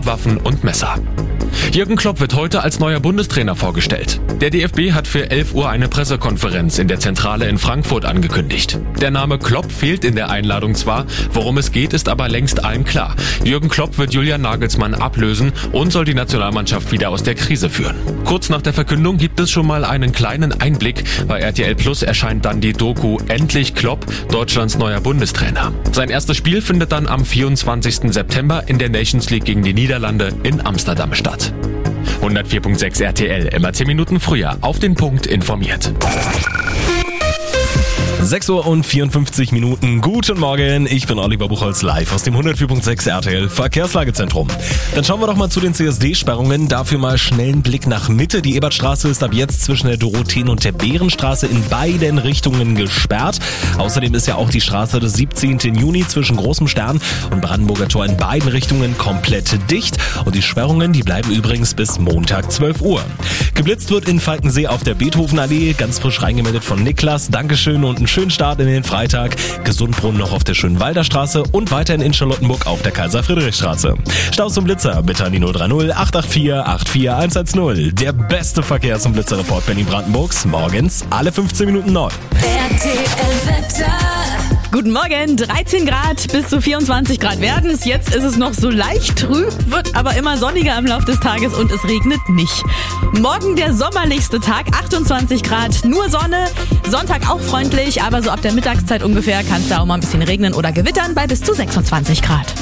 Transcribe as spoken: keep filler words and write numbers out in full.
Waffen und Messer. Jürgen Klopp wird heute als neuer Bundestrainer vorgestellt. Der D F B hat für elf Uhr eine Pressekonferenz in der Zentrale in Frankfurt angekündigt. Der Name Klopp fehlt in der Einladung zwar, worum es geht, ist aber längst allen klar. Jürgen Klopp wird Julian Nagelsmann ablösen und soll die Nationalmannschaft wieder aus der Krise führen. Kurz nach der Verkündung gibt es schon mal einen kleinen Einblick. Bei R T L Plus erscheint dann die Doku Endlich Klopp, Deutschlands neuer Bundestrainer. Sein erstes Spiel findet dann am vierundzwanzigsten September in der Nations League gegen die Niederlande in Amsterdam statt. hundertvier Komma sechs R T L, immer zehn Minuten früher, auf den Punkt informiert. sechs Uhr und vierundfünfzig Minuten. Guten Morgen, ich bin Oliver Buchholz live aus dem hundertvier Komma sechs R T L Verkehrslagezentrum. Dann schauen wir doch mal zu den C S D-Sperrungen. Dafür mal schnell einen Blick nach Mitte. Die Ebertstraße ist ab jetzt zwischen der Dorotheen- und der Bärenstraße in beiden Richtungen gesperrt. Außerdem ist ja auch die Straße des siebzehnten Juni zwischen Großem Stern und Brandenburger Tor in beiden Richtungen komplett dicht. Und die Sperrungen, die bleiben übrigens bis Montag zwölf Uhr. Geblitzt wird in Falkensee auf der Beethovenallee. Ganz frisch reingemeldet von Niklas. Dankeschön und einen schönen Start in den Freitag. Gesundbrunnen noch auf der Schönwalder Straße und weiterhin in Charlottenburg auf der Kaiser-Friedrich-Straße. Staus zum Blitzer bitte an die null drei null acht acht vier acht vier eins eins null. Der beste Verkehrs- und Blitzerreport Berlin-Brandenburgs. Morgens alle fünfzehn Minuten neu. R T L-Wetter. Guten Morgen, dreizehn Grad bis zu vierundzwanzig Grad werden es. Jetzt ist es noch so leicht trüb, wird aber immer sonniger im Laufe des Tages und es regnet nicht. Morgen der sommerlichste Tag, achtundzwanzig Grad, nur Sonne. Sonntag auch freundlich, aber so ab der Mittagszeit ungefähr kann es da auch mal ein bisschen regnen oder gewittern bei bis zu sechsundzwanzig Grad.